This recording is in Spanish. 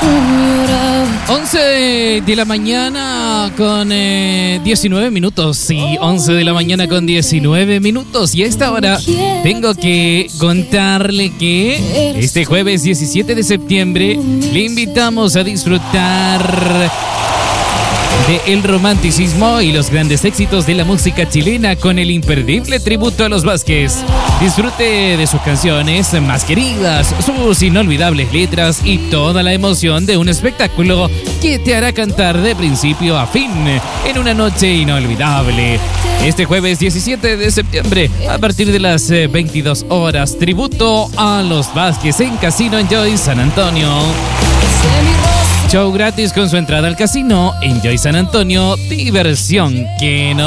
11 de la mañana con 19 minutos. Sí, 11 de la mañana con 19 minutos. Y a esta hora tengo que contarle que este jueves 17 de septiembre le invitamos a disfrutar de el romanticismo y los grandes éxitos de la música chilena con el imperdible tributo a los Vázquez. Disfrute de sus canciones más queridas, sus inolvidables letras y toda la emoción de un espectáculo que te hará cantar de principio a fin en una noche inolvidable. Este jueves 17 de septiembre, a partir de las 22 horas, tributo a los Vázquez en Casino Enjoy San Antonio. Show gratis con su entrada al casino. Enjoy San Antonio, diversión que no